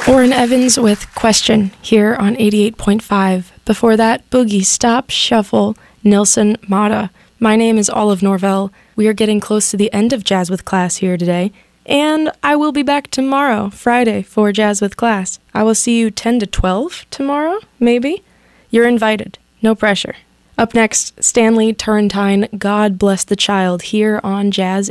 Orrin Evans with Question here on 88.5. Before that, Boogie, Stop, Shuffle, Nilsson, Mata. My name is Olive Norvell. We are getting close to the end of Jazz with Class here today, and I will be back tomorrow, Friday, for Jazz with Class. I will see you 10 to 12 tomorrow, maybe? You're invited. No pressure. Up next, Stanley Turrentine, God Bless the Child, here on Jazz